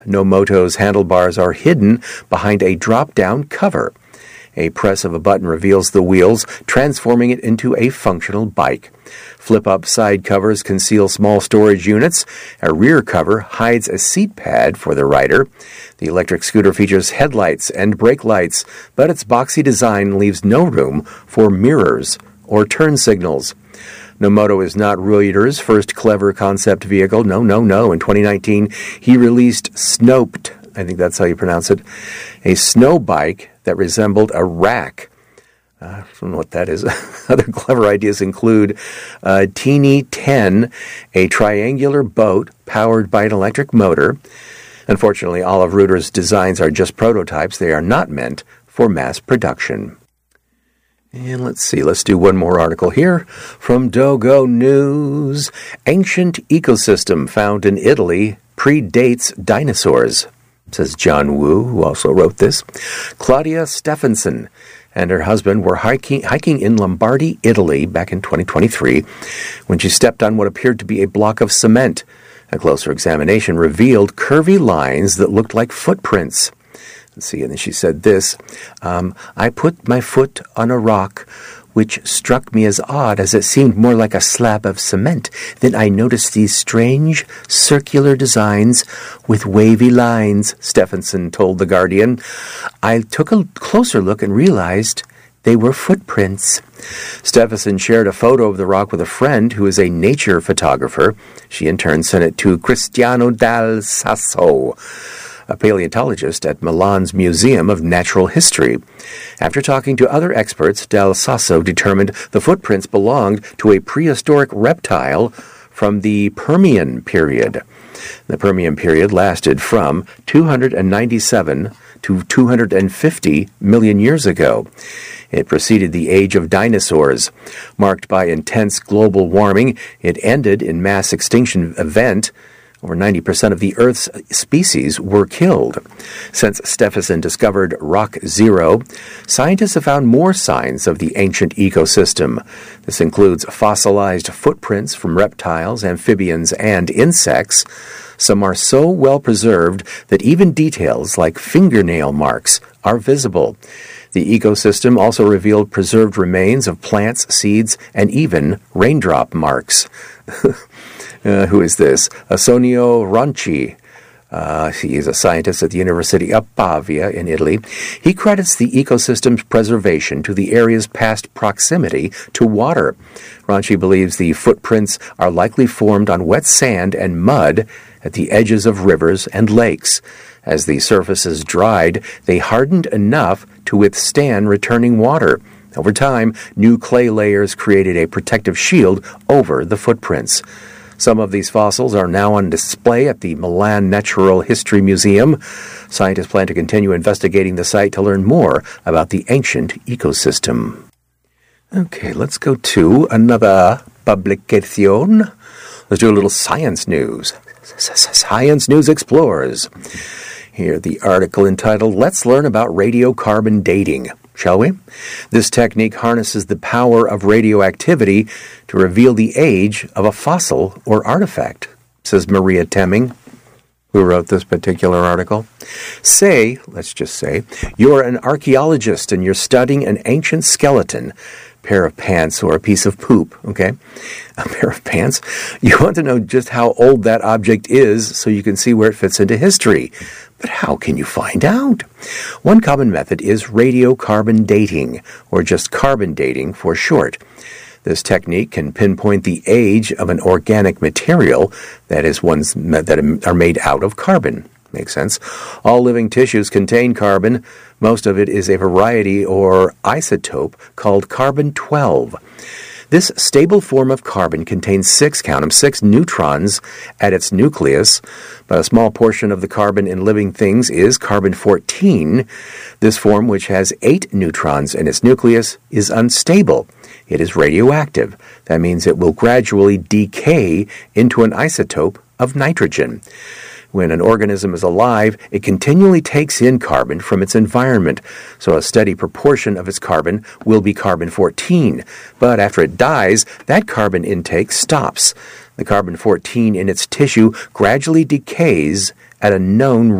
Nomoto's handlebars are hidden behind a drop-down cover. A press of a button reveals the wheels, transforming it into a functional bike. Flip-up side covers conceal small storage units. A rear cover hides a seat pad for the rider. The electric scooter features headlights and brake lights, but its boxy design leaves no room for mirrors or turn signals. Nomoto is not Reuter's first clever concept vehicle. No. In 2019, he released Snoped, I think that's how you pronounce it, a snow bike that resembled a rack. I don't know what that is. Other clever ideas include Teeny 10, a triangular boat powered by an electric motor. Unfortunately, all of Reuter's designs are just prototypes. They are not meant for mass production. And let's do one more article here from Dogo News. Ancient ecosystem found in Italy predates dinosaurs, says John Wu, who also wrote this. Claudia Stephenson and her husband were hiking in Lombardy, Italy, back in 2023, when she stepped on what appeared to be a block of cement. A closer examination revealed curvy lines that looked like footprints. Let's see, and then she said this, I put my foot on a rock, which struck me as odd as it seemed more like a slab of cement. Then I noticed these strange circular designs with wavy lines, Stephenson told The Guardian. I took a closer look and realized they were footprints. Stephenson shared a photo of the rock with a friend who is a nature photographer. She in turn sent it to Cristiano Dal Sasso, a paleontologist at Milan's Museum of Natural History. After talking to other experts, Dal Sasso determined the footprints belonged to a prehistoric reptile from the Permian period. The Permian period lasted from 297 to 250 million years ago. It preceded the age of dinosaurs. Marked by intense global warming, it ended in mass extinction event. Over 90% of the Earth's species were killed. Since Stephenson discovered Rock Zero, scientists have found more signs of the ancient ecosystem. This includes fossilized footprints from reptiles, amphibians, and insects. Some are so well preserved that even details like fingernail marks are visible. The ecosystem also revealed preserved remains of plants, seeds, and even raindrop marks. Who is this? Asonio Ronchi. He is a scientist at the University of Pavia in Italy. He credits the ecosystem's preservation to the area's past proximity to water. Ronchi believes the footprints are likely formed on wet sand and mud at the edges of rivers and lakes. As the surfaces dried, they hardened enough to withstand returning water. Over time, new clay layers created a protective shield over the footprints. Some of these fossils are now on display at the Milan Natural History Museum. Scientists plan to continue investigating the site to learn more about the ancient ecosystem. Okay, let's go to another publication. Let's do a little science news. Science News Explores. Here, the article entitled, Let's Learn About Radiocarbon Dating. Shall we? This technique harnesses the power of radioactivity to reveal the age of a fossil or artifact, says Maria Temming, who wrote this particular article. Let's just say, you're an archaeologist and you're studying an ancient skeleton, pair of pants or a piece of poop, okay? A pair of pants. You want to know just how old that object is so you can see where it fits into history. But how can you find out? One common method is radiocarbon dating, or just carbon dating for short. This technique can pinpoint the age of an organic material, that is, ones that are made out of carbon. Makes sense. All living tissues contain carbon. Most of it is a variety or isotope called carbon-12. This stable form of carbon contains 6 neutrons at its nucleus, but a small portion of the carbon in living things is carbon-14. This form, which has 8 neutrons in its nucleus, is unstable. It is radioactive. That means it will gradually decay into an isotope of nitrogen. When an organism is alive, it continually takes in carbon from its environment, so a steady proportion of its carbon will be carbon-14. But after it dies, that carbon intake stops. The carbon-14 in its tissue gradually decays at a known